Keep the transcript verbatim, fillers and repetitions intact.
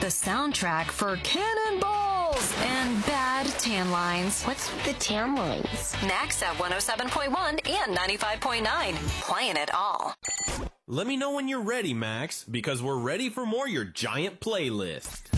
the soundtrack for Cannonballs and bad tan lines. What's with the tan lines? Max at one oh seven point one and ninety-five point nine. Playing it all. Let me know when you're ready, Max, because we're ready for more Your Giant Playlist.